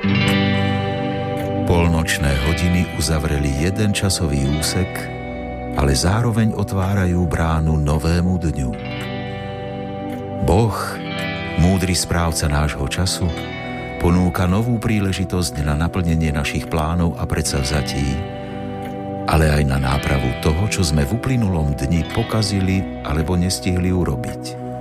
Polnočné hodiny uzavreli jeden časový úsek, ale zároveň otvárajú bránu novému dňu. Boh, múdry správca nášho času, ponúka novú príležitosť na naplnenie našich plánov a predsavzatí, ale aj na nápravu toho, čo sme v uplynulom dni pokazili alebo nestihli urobiť.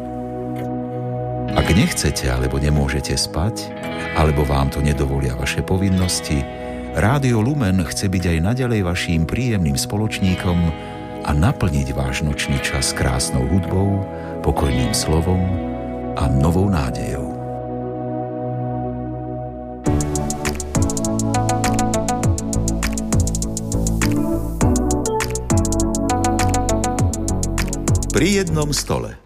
Ak nechcete alebo nemôžete spať, alebo vám to nedovolia vaše povinnosti, Rádio Lumen chce byť aj naďalej vaším príjemným spoločníkom a naplniť váš nočný čas krásnou hudbou, pokojným slovom a novou nádejou. Pri jednom stole.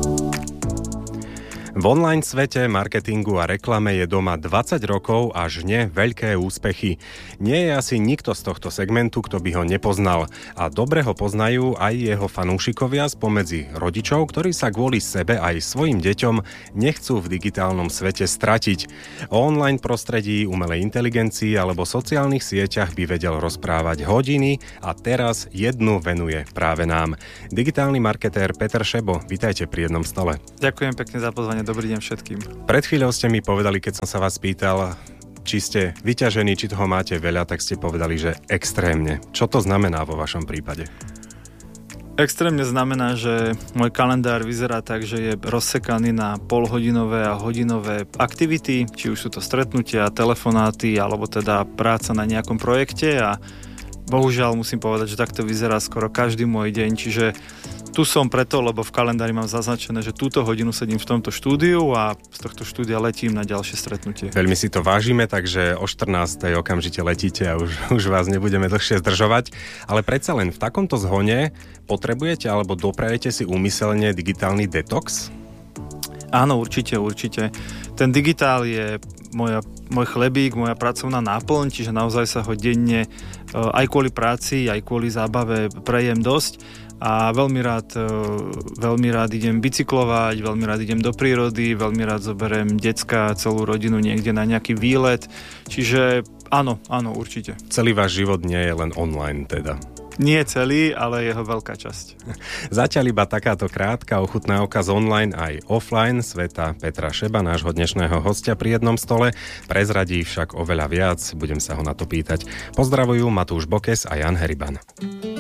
V online svete marketingu a reklame je doma 20 rokov až nie veľké úspechy. Nie je asi nikto z tohto segmentu, kto by ho nepoznal. A dobre ho poznajú aj jeho fanúšikovia spomedzi rodičov, ktorí sa kvôli sebe aj svojim deťom nechcú v digitálnom svete stratiť. O online prostredí, umelej inteligencii alebo sociálnych sieťach by vedel rozprávať hodiny a teraz jednu venuje práve nám. Digitálny marketér Peter Šebo, vitajte pri jednom stole. Ďakujem pekne za pozvanie. Dobrý deň všetkým. Pred chvíľou ste mi povedali, keď som sa vás pýtal, či ste vyťažení, či toho máte veľa, tak ste povedali, že extrémne. Čo to znamená vo vašom prípade? Extrémne znamená, že môj kalendár vyzerá tak, že je rozsekaný na polhodinové a hodinové aktivity, či už sú to stretnutia, telefonáty, alebo teda práca na nejakom projekte a bohužiaľ musím povedať, že takto vyzerá skoro každý môj deň, čiže tu som preto, lebo v kalendári mám zaznačené, že túto hodinu sedím v tomto štúdiu a z tohto štúdia letím na ďalšie stretnutie. Veľmi si to vážime, takže o 14:00 okamžite letíte a už vás nebudeme dlhšie zdržovať. Ale predsa len v takomto zhone potrebujete alebo doprajete si úmyselne digitálny detox? Áno, určite. Ten digitál je môj chlebík, moja pracovná náplň, čiže naozaj sa ho denne aj kvôli práci, aj kvôli zábave prejem dosť. A veľmi rád idem bicyklovať, veľmi rád idem do prírody, veľmi rád zoberiem decka, celú rodinu niekde na nejaký výlet. Čiže áno, určite. Celý váš život nie je len online teda? Nie celý, ale jeho veľká časť. Zatiaľ iba takáto krátka ochutnávka z online aj offline sveta Petra Šeba, nášho dnešného hostia pri jednom stole. Prezradí však oveľa viac, budem sa ho na to pýtať. Pozdravujú Matúš Bokes a Jan Heriban.